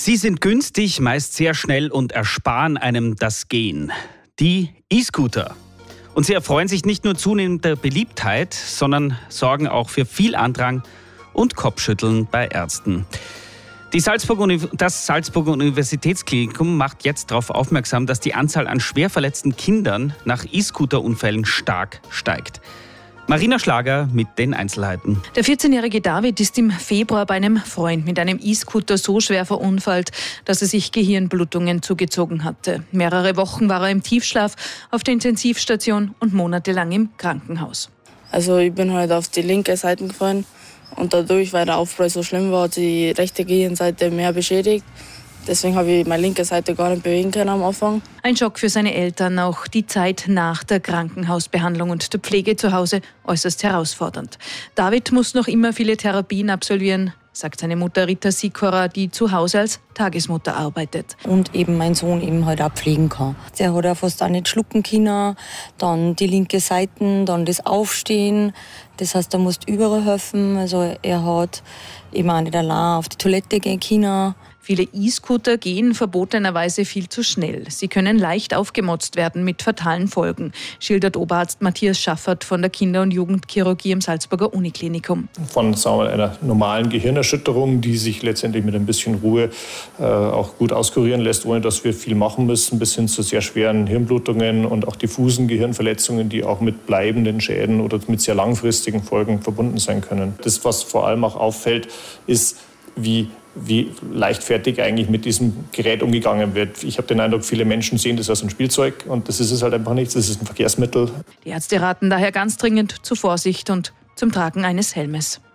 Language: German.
Sie sind günstig, meist sehr schnell und ersparen einem das Gehen. Die E-Scooter. Und sie erfreuen sich nicht nur zunehmender Beliebtheit, sondern sorgen auch für viel Andrang und Kopfschütteln bei Ärzten. Das Salzburger Universitätsklinikum macht jetzt darauf aufmerksam, dass die Anzahl an schwer verletzten Kindern nach E-Scooter-Unfällen stark steigt. Marina Schlager mit den Einzelheiten. Der 14-jährige David ist im Februar bei einem Freund mit einem E-Scooter so schwer verunfallt, dass er sich Gehirnblutungen zugezogen hatte. Mehrere Wochen war er im Tiefschlaf auf der Intensivstation und monatelang im Krankenhaus. Also ich bin halt auf die linke Seite gefallen und dadurch, weil der Aufprall so schlimm war, hat die rechte Gehirnseite mehr beschädigt. Deswegen habe ich meine linke Seite gar nicht bewegen können am Anfang. Ein Schock für seine Eltern, auch die Zeit nach der Krankenhausbehandlung und der Pflege zu Hause äußerst herausfordernd. David muss noch immer viele Therapien absolvieren, sagt seine Mutter Rita Sikora, die zu Hause als Tagesmutter arbeitet. Und eben mein Sohn eben halt auch pflegen kann. Der hat ja fast auch nicht schlucken können, dann die linke Seite, dann das Aufstehen. Das heißt, er muss überall helfen. Also er hat eben auch nicht allein auf die Toilette gehen können. Viele E-Scooter gehen verbotenerweise viel zu schnell. Sie können leicht aufgemotzt werden mit fatalen Folgen, schildert Oberarzt Matthias Schaffert von der Kinder- und Jugendchirurgie im Salzburger Uniklinikum. Von einer normalen Gehirnerschütterung, die sich letztendlich mit ein bisschen Ruhe auch gut auskurieren lässt, ohne dass wir viel machen müssen, bis hin zu sehr schweren Hirnblutungen und auch diffusen Gehirnverletzungen, die auch mit bleibenden Schäden oder mit sehr langfristigen Folgen verbunden sein können. Das, was vor allem auch auffällt, ist, wie leichtfertig eigentlich mit diesem Gerät umgegangen wird. Ich habe den Eindruck, viele Menschen sehen das als ein Spielzeug und das ist es halt einfach nicht. Das ist ein Verkehrsmittel. Die Ärzte raten daher ganz dringend zur Vorsicht und zum Tragen eines Helmes.